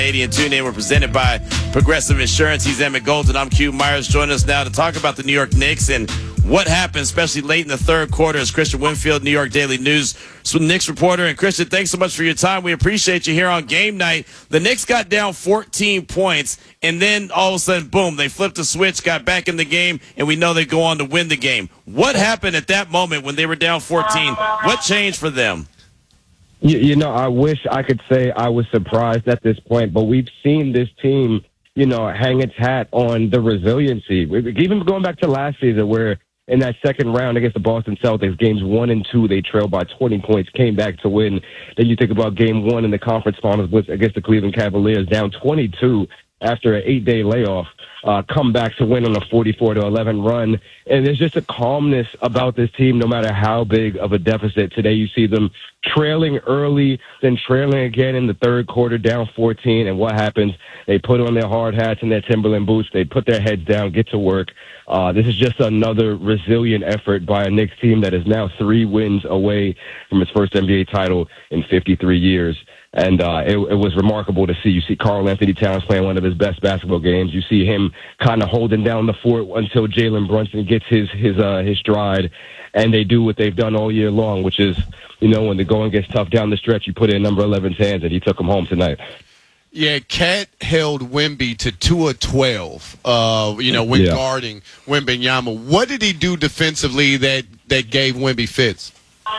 80 and tune in. We're presented by Progressive Insurance. He's Emmett Golden. I'm Q Myers. Joining us now to talk about the New York Knicks and what happened, especially late in the third quarter, is Christian Winfield, New York Daily News Knicks reporter. And Christian, thanks so much for your time. We appreciate you here on game night. The Knicks got down 14 points, and then all of a sudden, boom, they flipped the switch, got back in the game, and we know they go on to win the game. What happened at that moment when they were down 14? What changed for them? You know, I wish I could say I was surprised at this point, but we've seen this team, hang its hat on the resiliency. Even going back to last season where in that second round against the Boston Celtics, games 1 and 2, they trailed by 20 points, came back to win. Then you think about game 1 in the conference finals against the Cleveland Cavaliers, down 22 after an 8-day layoff, come back to win on a 44-11 run. And there's just a calmness about this team no matter how big of a deficit. Today you see them trailing early, then trailing again in the third quarter, down 14. And what happens? They put on their hard hats and their Timberland boots. They put their heads down, get to work. This is just another resilient effort by a Knicks team that is now 3 wins away from its first NBA title in 53 years. And it was remarkable to see. You see Karl Anthony Towns playing one of his best basketball games. You see him kind of holding down the fort until Jalen Brunson gets his stride. And they do what they've done all year long, which is, when the going gets tough down the stretch, you put it in number 11's hands, and he took him home tonight. Yeah, Cat held Wemby to 2 of 12, when guarding Wembanyama. What did he do defensively that gave Wemby fits?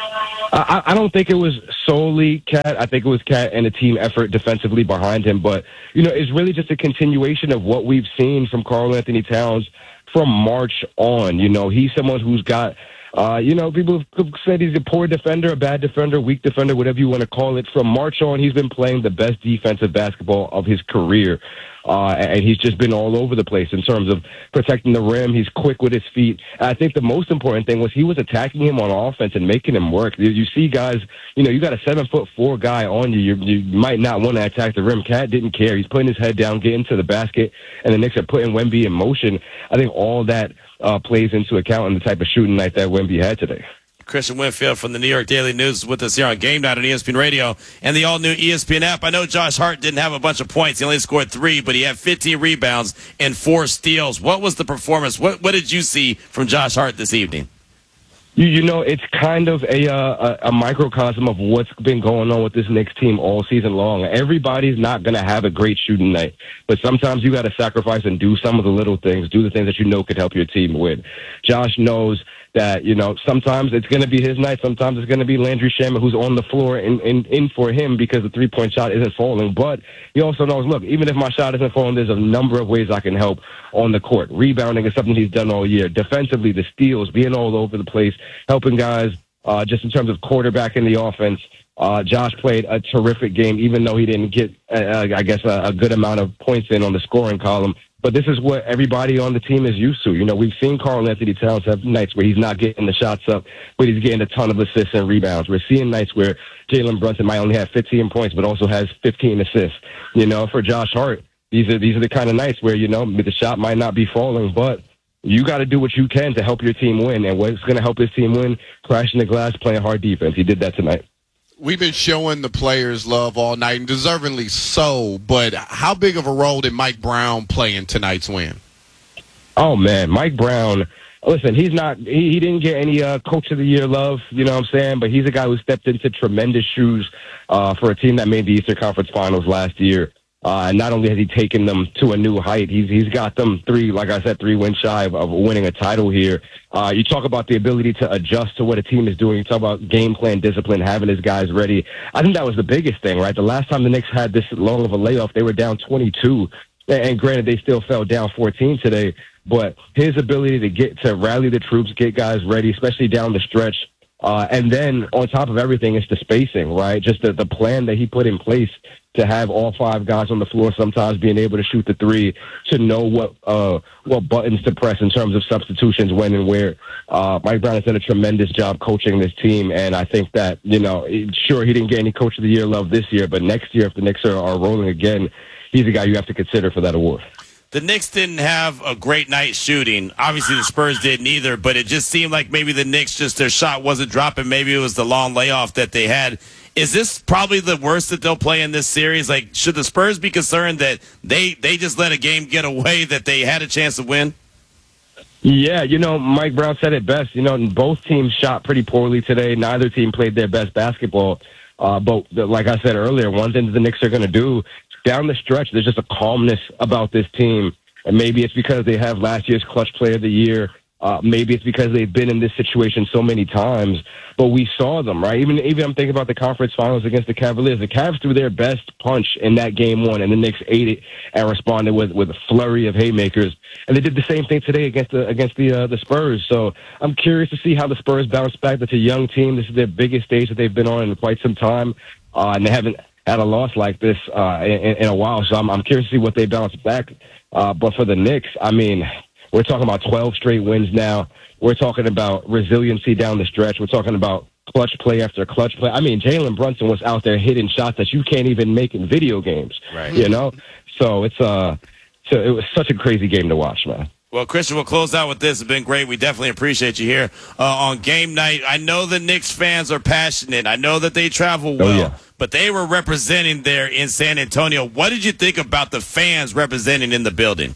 I don't think it was solely Cat. I think it was Cat and a team effort defensively behind him. But, it's really just a continuation of what we've seen from Karl Anthony Towns from March on. He's someone who's got, people have said he's a poor defender, a bad defender, weak defender, whatever you want to call it. From March on, he's been playing the best defensive basketball of his career. And he's just been all over the place in terms of protecting the rim. He's quick with his feet. I think the most important thing was he was attacking him on offense and making him work. You see guys, you got a 7'4" guy on you. You might not want to attack the rim. Cat didn't care. He's putting his head down, getting to the basket, and the Knicks are putting Wemby in motion. I think all that plays into account in the type of shooting night that Wemby had today. Christian Winfield from the New York Daily News with us here on Game Night on ESPN Radio and the all-new ESPN app. I know Josh Hart didn't have a bunch of points. He only scored 3, but he had 15 rebounds and 4 steals. What was the performance? What did you see from Josh Hart this evening? It's kind of a microcosm of what's been going on with this Knicks team all season long. Everybody's not going to have a great shooting night, but sometimes you got to sacrifice and do some of the little things, do the things that could help your team win. Josh knows that, sometimes it's going to be his night. Sometimes it's going to be Landry Shamet who's on the floor in for him because the three-point shot isn't falling. But he also knows, look, even if my shot isn't falling, there's a number of ways I can help on the court. Rebounding is something he's done all year. Defensively, the steals, being all over the place, helping guys just in terms of quarterback in the offense. Josh played a terrific game, even though he didn't get, a good amount of points in on the scoring column. But this is what everybody on the team is used to. We've seen Karl Anthony Towns have nights where he's not getting the shots up, but he's getting a ton of assists and rebounds. We're seeing nights where Jalen Brunson might only have 15 points, but also has 15 assists. For Josh Hart, these are the kind of nights where, the shot might not be falling, but you got to do what you can to help your team win. And what's going to help his team win? Crashing the glass, playing hard defense. He did that tonight. We've been showing the players love all night, and deservingly so, but how big of a role did Mike Brown play in tonight's win? Oh, man, Mike Brown, listen, he didn't get any Coach of the Year love, you know what I'm saying, but he's a guy who stepped into tremendous shoes for a team that made the Eastern Conference Finals last year. And not only has he taken them to a new height, he's got them 3 wins shy of winning a title here. You talk about the ability to adjust to what a team is doing. You talk about game plan discipline, having his guys ready. I think that was the biggest thing, right? The last time the Knicks had this long of a layoff, they were down 22. And granted, they still fell down 14 today. But his ability to rally the troops, get guys ready, especially down the stretch. And then on top of everything, it's the spacing, right? Just the plan that he put in place to have all 5 guys on the floor, sometimes being able to shoot the 3, to know what buttons to press in terms of substitutions, when and where. Mike Brown has done a tremendous job coaching this team, and I think that, sure, he didn't get any Coach of the Year love this year, but next year, if the Knicks are rolling again, he's a guy you have to consider for that award. The Knicks didn't have a great night shooting. Obviously, the Spurs didn't either, but it just seemed like maybe the Knicks, their shot wasn't dropping. Maybe it was the long layoff that they had. Is this probably the worst that they'll play in this series? Like, should the Spurs be concerned that they just let a game get away that they had a chance to win? Yeah, Mike Brown said it best. Both teams shot pretty poorly today. Neither team played their best basketball. But like I said earlier, one thing the Knicks are going to do down the stretch, there's just a calmness about this team. And maybe it's because they have last year's clutch player of the year. Maybe it's because they've been in this situation so many times, but we saw them, right? Even I'm thinking about the conference finals against the Cavaliers. The Cavs threw their best punch in that game one, and the Knicks ate it and responded with a flurry of haymakers. And they did the same thing today against the Spurs. So I'm curious to see how the Spurs bounce back. That's a young team. This is their biggest stage that they've been on in quite some time, and they haven't had a loss like this in a while. So I'm curious to see what they bounce back. But for the Knicks, I mean, we're talking about 12 straight wins now. We're talking about resiliency down the stretch. We're talking about clutch play after clutch play. I mean, Jalen Brunson was out there hitting shots that you can't even make in video games, right? So it was such a crazy game to watch, man. Well, Christian, we'll close out with this. It's been great. We definitely appreciate you here on game night. I know the Knicks fans are passionate. I know that they travel well, but they were representing there in San Antonio. What did you think about the fans representing in the building?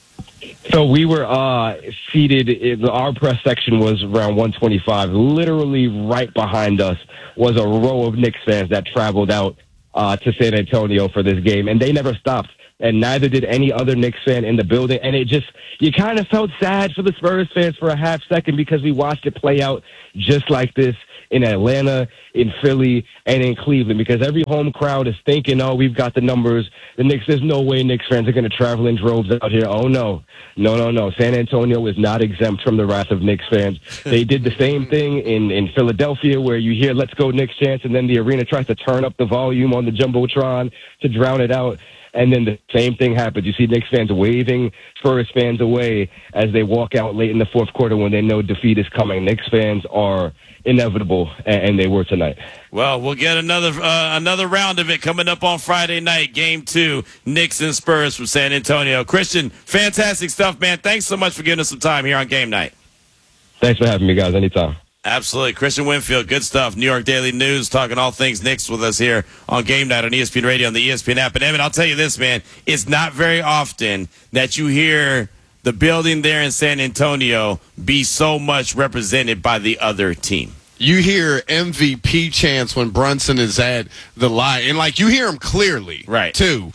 So we were seated. Our press section was around 125. Literally right behind us was a row of Knicks fans that traveled out to San Antonio for this game, and they never stopped. And neither did any other Knicks fan in the building. And you kind of felt sad for the Spurs fans for a half second because we watched it play out just like this in Atlanta, in Philly, and in Cleveland, because every home crowd is thinking, oh, we've got the numbers. The Knicks, there's no way Knicks fans are going to travel in droves out here. Oh, no. San Antonio is not exempt from the wrath of Knicks fans. They did the same thing in Philadelphia, where you hear, let's go Knicks chants, and then the arena tries to turn up the volume on the Jumbotron to drown it out. And then the same thing happens. You see Knicks fans waving Spurs fans away as they walk out late in the fourth quarter when they know defeat is coming. Knicks fans are inevitable, and they were tonight. Well, we'll get another round of it coming up on Friday night, Game 2, Knicks and Spurs from San Antonio. Christian, fantastic stuff, man. Thanks so much for giving us some time here on Game Night. Thanks for having me, guys. Anytime. Absolutely. Christian Winfield, good stuff. New York Daily News, talking all things Knicks with us here on Game Night on ESPN Radio, on the ESPN app. And, Evan, I'll tell you this, man. It's not very often that you hear the building there in San Antonio be so much represented by the other team. You hear MVP chants when Brunson is at the line, and you hear him clearly, right? Too.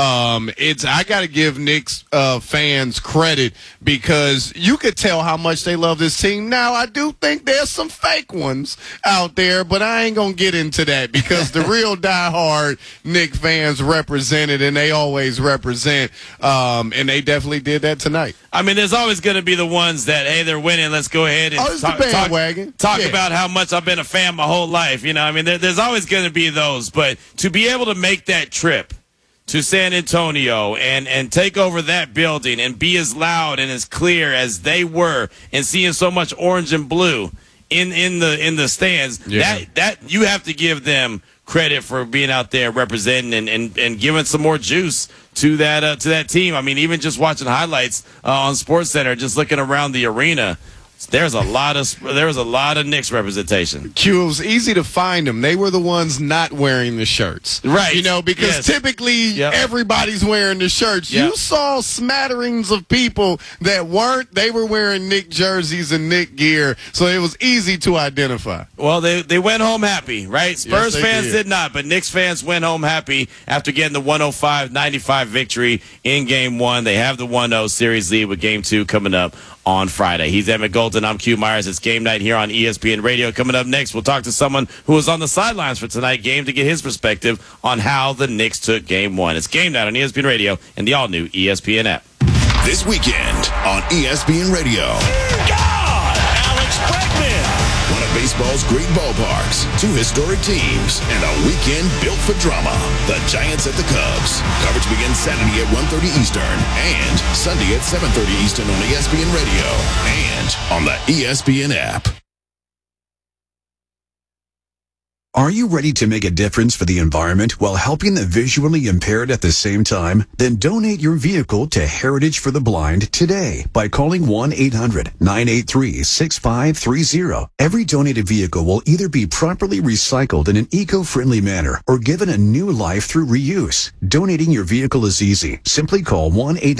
I got to give Knicks fans credit because you could tell how much they love this team. Now, I do think there's some fake ones out there, but I ain't gonna get into that because the real diehard Knicks fans represented, and they always represent, and they definitely did that tonight. I mean, there's always going to be the ones that, hey, they're winning. Let's go ahead and talk about how much I've been a fan my whole life. I mean, there's always going to be those. But to be able to make that trip to San Antonio and take over that building and be as loud and as clear as they were, and seeing so much orange and blue in the stands, that you have to give them credit for being out there representing and giving some more juice to that team. I mean, even just watching highlights on SportsCenter, just looking around the arena, there was a lot of Knicks representation. Q, it was easy to find them. They were the ones not wearing the shirts, right? Because typically everybody's wearing the shirts. Yep. You saw smatterings of people that weren't. They were wearing Knick jerseys and Knick gear, so it was easy to identify. Well, they went home happy, right? Spurs fans did not, but Knicks fans went home happy after getting the 105-95 victory in Game 1. They have the 1-0 series lead with Game 2 coming up on Friday. He's Emmett Golden. I'm Q Myers. It's Game Night here on ESPN Radio. Coming up next, we'll talk to someone who was on the sidelines for tonight's game to get his perspective on how the Knicks took Game 1. It's Game Night on ESPN Radio and the all-new ESPN app. This weekend on ESPN Radio. Alex Bregman. One of baseball's great ballparks, 2 historic teams, and a weekend built for drama. The Giants at the Cubs. Coverage begins Saturday at 1:30 Eastern and Sunday at 7:30 Eastern on ESPN Radio and on the ESPN app. Are you ready to make a difference for the environment while helping the visually impaired at the same time? Then donate your vehicle to Heritage for the Blind today by calling 1-800-983-6530. Every donated vehicle will either be properly recycled in an eco-friendly manner or given a new life through reuse. Donating your vehicle is easy. Simply call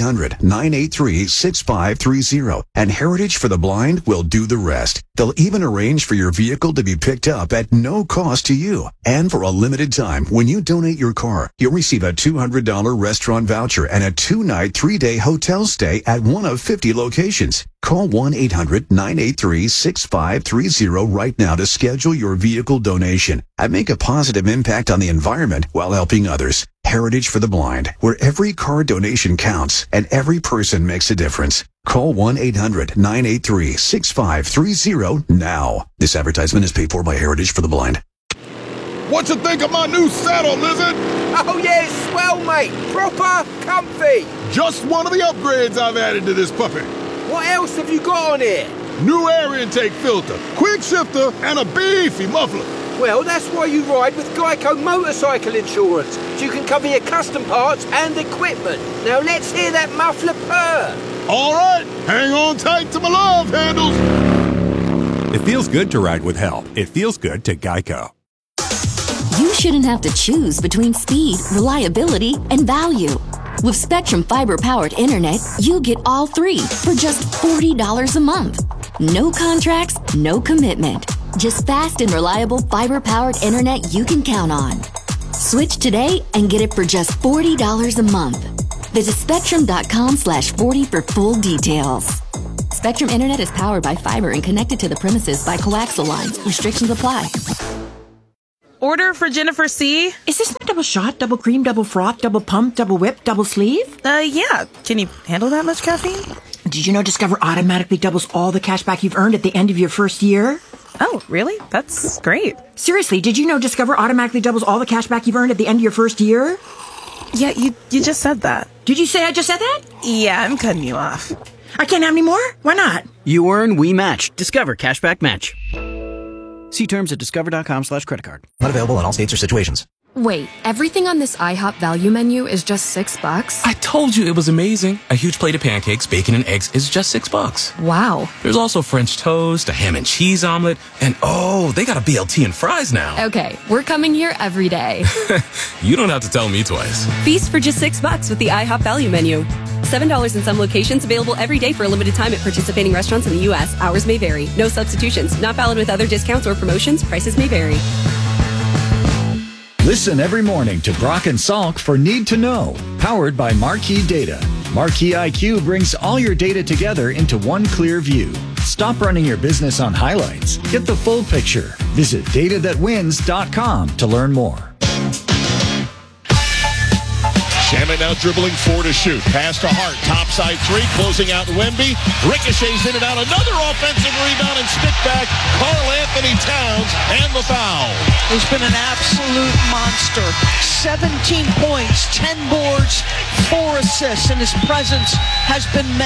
1-800-983-6530 and Heritage for the Blind will do the rest. They'll even arrange for your vehicle to be picked up at no cost to you. And for a limited time, when you donate your car, you'll receive a $200 restaurant voucher and a 2-night, 3-day hotel stay at one of 50 locations. Call 1-800-983-6530 right now to schedule your vehicle donation and make a positive impact on the environment while helping others. Heritage for the Blind, where every car donation counts and every person makes a difference. Call 1-800-983-6530 now. This advertisement is paid for by Heritage for the Blind. What you think of my new saddle, Lizard? Oh, yeah, it's swell, mate. Proper comfy. Just one of the upgrades I've added to this puppy. What else have you got on here? New air intake filter, quick shifter, and a beefy muffler. Well, that's why you ride with Geico Motorcycle Insurance, so you can cover your custom parts and equipment. Now let's hear that muffler purr. All right, hang on tight to my love handles. It feels good to ride with help. It feels good to Geico. You shouldn't have to choose between speed, reliability, and value. With Spectrum Fiber-powered internet, you get all three for just $40 a month. No contracts, no commitment. Just fast and reliable fiber-powered internet you can count on. Switch today and get it for just $40 a month. Visit Spectrum.com/40 for full details. Spectrum Internet is powered by fiber and connected to the premises by coaxial lines. Restrictions apply. Order for Jennifer C. Is this my double shot, double cream, double froth, double pump, double whip, double sleeve? Yeah. Can you handle that much caffeine? Did you know Discover automatically doubles all the cash back you've earned at the end of your first year? Oh, really? That's great. Seriously, did you know Discover automatically doubles all the cash back you've earned at the end of your first year? Yeah, you just said that. Did you say I just said that? Yeah, I'm cutting you off. I can't have any more? Why not? You earn, we match. Discover Cashback Match. See terms at discover.com/creditcard. Not available in all states or situations. Wait, everything on this IHOP value menu is just $6? I told you it was amazing. A huge plate of pancakes, bacon, and eggs is just $6. Wow. There's also French toast, a ham and cheese omelet, and oh, they got a BLT and fries now. Okay, we're coming here every day. You don't have to tell me twice. Feast for just $6 with the IHOP value menu. $7 in some locations, available every day for a limited time at participating restaurants in the U.S. Hours may vary. No substitutions. Not valid with other discounts or promotions. Prices may vary. Listen every morning to Brock and Salk for Need to Know, powered by Marquee Data. Marquee IQ brings all your data together into one clear view. Stop running your business on highlights. Get the full picture. Visit datathatwins.com to learn more. Shaman now dribbling 4 to shoot. Pass to Hart. Topside 3. Closing out Wemby. Ricochets in and out. Another offensive rebound and stick back. Karl Anthony Towns and the foul. He's been an absolute monster. 17 points, 10 boards, 4 assists, and his presence has been